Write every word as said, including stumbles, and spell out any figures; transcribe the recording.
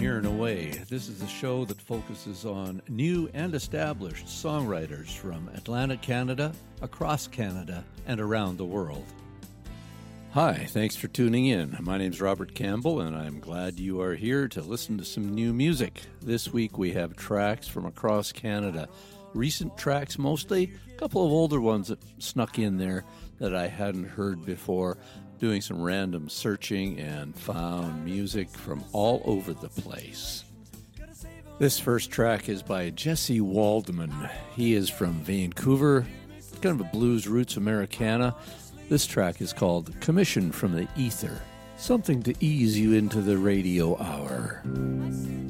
Here and Away. This is a show that focuses on new and established songwriters from Atlantic Canada, across Canada, and around the world. Hi, thanks for tuning in. My name's Robert Campbell, and I'm glad you are here to listen to some new music. This week we have tracks from across Canada. Recent tracks mostly, a couple of older ones that snuck in there that I hadn't heard before. Doing some random searching and found music from all over the place. This first track is by Jesse Waldman. He is from Vancouver, kind of a blues roots Americana. This track is called Commission from the Ether, something to ease you into the radio hour.